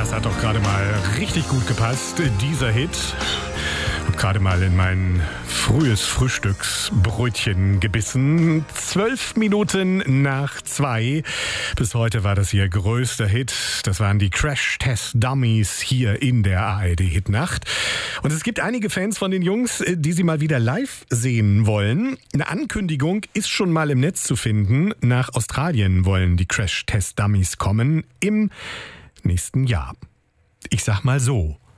Das hat doch gerade mal richtig gut gepasst, dieser Hit. Hab gerade mal in mein frühes Frühstücksbrötchen gebissen. 12 Minuten nach 2. Bis heute war das ihr größter Hit. Das waren die Crash-Test-Dummies hier in der ARD-Hitnacht. Und es gibt einige Fans von den Jungs, die sie mal wieder live sehen wollen. Eine Ankündigung ist schon mal im Netz zu finden. Nach Australien wollen die Crash-Test-Dummies kommen im nächsten Jahr. Ich sag mal so.